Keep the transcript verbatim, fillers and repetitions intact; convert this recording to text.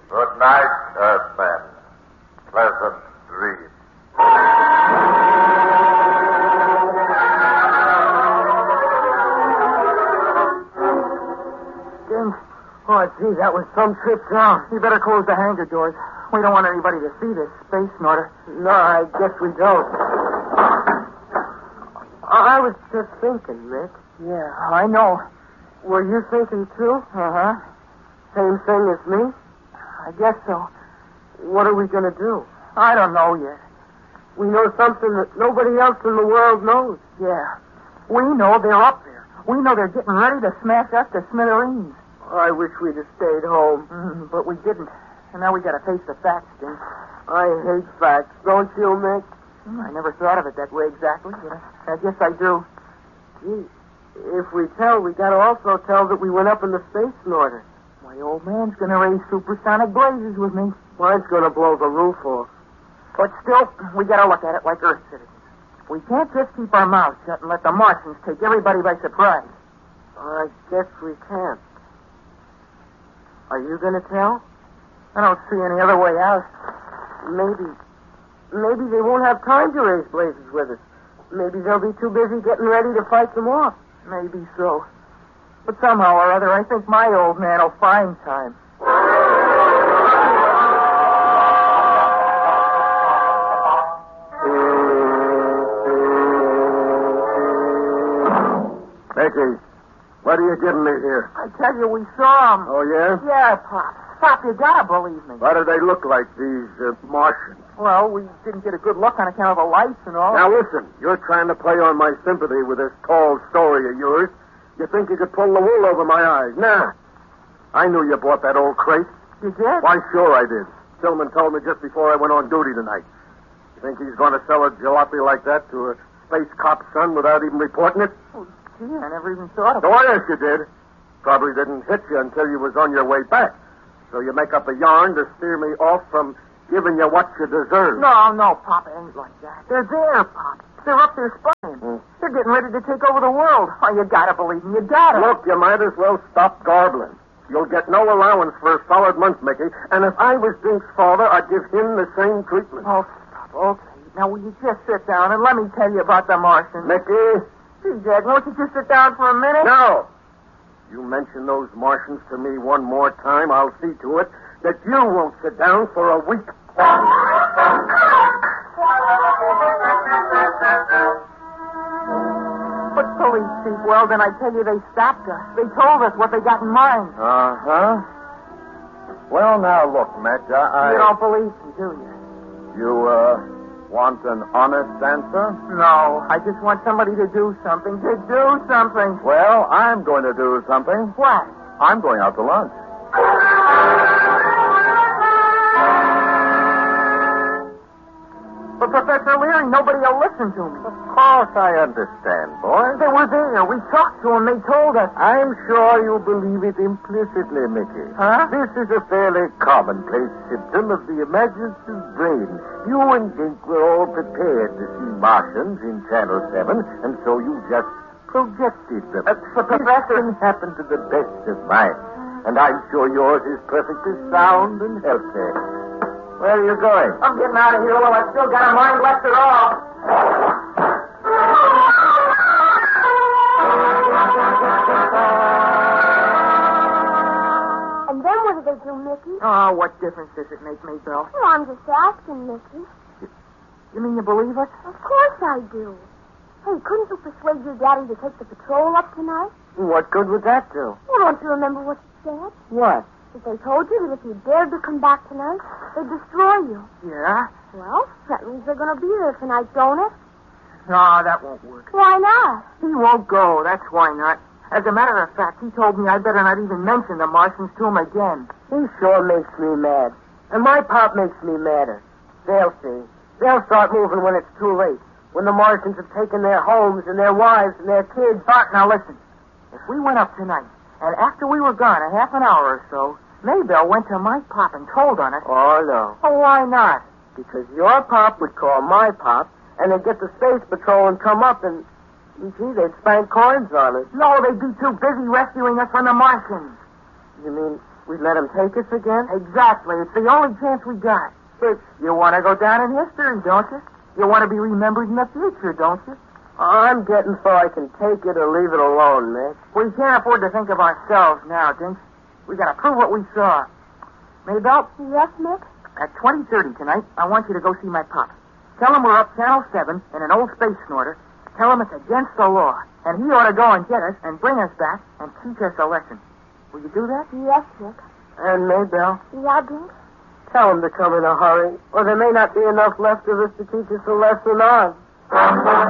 Good night, Earthmen. Pleasant dreams. Oh, gee, that was some trip down. You better close the hangar doors. We don't want anybody to see this space snorter. No, I guess we don't. I was just thinking, Rick. Yeah, I know. Were you thinking, too? Uh-huh. Same thing as me? I guess so. What are we going to do? I don't know yet. We know something that nobody else in the world knows. Yeah. We know they're up there. We know they're getting ready to smash us to smithereens. I wish we'd have stayed home. Mm, but we didn't. And now we got to face the facts, Jim. I hate facts, don't you, Mick? Mm, I never thought of it that way exactly, but I, I guess I do. Gee, if we tell, we got to also tell that we went up in the space snorter. My old man's going to raise supersonic blazes with me. Mine's going to blow the roof off. But still, we got to look at it like Earth citizens. We can't just keep our mouths shut and let the Martians take everybody by surprise. I guess we can't. Are you going to tell? I don't see any other way out. Maybe. Maybe they won't have time to raise blazes with us. Maybe they'll be too busy getting ready to fight them off. Maybe so. But somehow or other, I think my old man will find time. Mickey, what are you giving me here? I tell you, we saw them. Oh, yeah? Yeah, Pop. Pop, you gotta believe me. What do they look like, these uh, Martians? Well, we didn't get a good look on account of the lights and all. Now, listen. You're trying to play on my sympathy with this tall story of yours. You think you could pull the wool over my eyes. Nah. I knew you bought that old crate. You did? Why, sure I did. Tillman told me just before I went on duty tonight. You think he's going to sell a jalopy like that to a space cop's son without even reporting it? Oh, gee, I never even thought of it. Oh, yes, you did. Probably didn't hit you until you was on your way back. So you make up a yarn to steer me off from giving you what you deserve. No, no, Pop, it ain't like that. They're there, Pop. They're up there spying. Hmm. They're getting ready to take over the world. Oh, you gotta believe me. You gotta. Look, you might as well stop garbling. You'll get no allowance for a solid month, Mickey. And if I was Dink's father, I'd give him the same treatment. Oh, stop. Okay. Now, will you just sit down and let me tell you about the Martians? Mickey? Gee, Jack, won't you just sit down for a minute? No. You mention those Martians to me one more time, I'll see to it that you won't sit down for a week. But police chief, well, then I tell you they stopped us. They told us what they got in mind. Uh-huh. Well, now, look, Mitch, I... You don't believe me, do you? You, uh, want an honest answer? No, I just want somebody to do something. To do something. Well, I'm going to do something. What? I'm going out to lunch. But, Professor Leary, nobody will listen to me. Of course I understand, boy. They were there. We talked to them. They told us. I'm sure you believe it implicitly, Mickey. Huh? This is a fairly commonplace symptom of the imaginative brain. You and Dink were all prepared to see Martians in Channel seven, and so you just projected them. Uh, Professor... This can happen to the best of minds, and I'm sure yours is perfectly sound and healthy. Where are you going? I'm getting out of here while I've still got a mind left at all. And then what did they do, Mickey? Oh, what difference does it make me, Bill? Well, I'm just asking, Mickey. You mean you believe us? Of course I do. Hey, couldn't you persuade your daddy to take the patrol up tonight? What good would that do? Well, don't you remember what you said? What? That they told you that if you dared to come back tonight, they'd destroy you. Yeah? Well, that means they're going to be there tonight, don't it? No, that won't work. Why not? He won't go, that's why not. As a matter of fact, he told me I better not even mention the Martians to him again. He sure makes me mad. And my pop makes me madder. They'll see. They'll start moving when it's too late. When the Martians have taken their homes and their wives and their kids. Bart, now listen. If we went up tonight, and after we were gone a half an hour or so, Maybelle went to my pop and told on us. Oh, no. Oh, why not? Because your pop would call my pop, and they'd get the space patrol and come up and, gee, they'd spank coins on us. No, they'd be too busy rescuing us from the Martians. You mean We'd let him take us again? Exactly. It's the only chance we got. But You want to go down in history, don't you? You want to be remembered in the future, don't you? I'm getting so I can take it or leave it alone, Mitch. We can't afford to think of ourselves now, Dinks. We got to prove what we saw. Maybelle, Yes, Mick? at twenty thirty tonight, I want you to go see my pop. Tell him we're up Channel seven in an old space snorter. Tell him it's against the law. And he ought to go and get us and bring us back and teach us a lesson. Will you do that? Yes, Mick. And Maybelle, Yeah, Dink? tell him to come in a hurry, or there may not be enough left of us to teach us a lesson on.